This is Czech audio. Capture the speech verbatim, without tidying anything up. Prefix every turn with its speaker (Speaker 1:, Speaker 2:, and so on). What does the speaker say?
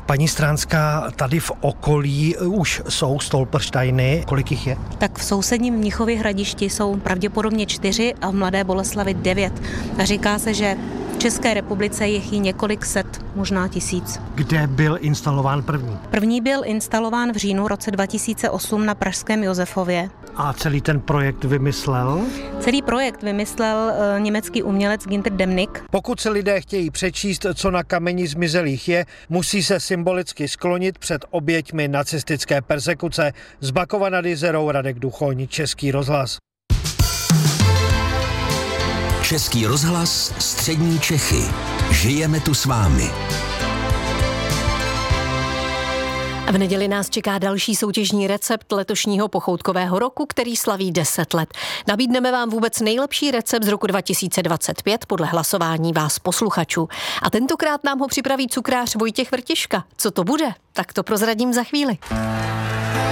Speaker 1: Paní Stránská, tady v okolí už jsou Stolpersteiny. Kolik jich je?
Speaker 2: Tak v sousedním Mnichově Hradišti jsou pravděpodobně čtyři a v Mladé Boleslavi devět. A říká se, že v České republice je jich několik set, možná tisíc.
Speaker 1: Kde byl instalován první?
Speaker 2: První byl instalován v říjnu roce dva tisíce osm na pražském Josefově.
Speaker 1: A celý ten projekt vymyslel?
Speaker 2: Celý projekt vymyslel e, německý umělec Günter Demnig.
Speaker 1: Pokud se lidé chtějí přečíst, co na kameni zmizelých je, musí se symbolicky sklonit před oběťmi nacistické perzekuce. Z Bakova nad Jizerou Radek Duchoň, Český rozhlas.
Speaker 3: Český rozhlas, střední Čechy. Žijeme tu s vámi.
Speaker 4: V neděli nás čeká další soutěžní recept letošního pochoutkového roku, který slaví deset let. Nabídneme vám vůbec nejlepší recept z roku dva tisíce dvacet pět podle hlasování vás posluchačů. A tentokrát nám ho připraví cukrář Vojtěch Vrtiška. Co to bude? Tak to prozradím za chvíli.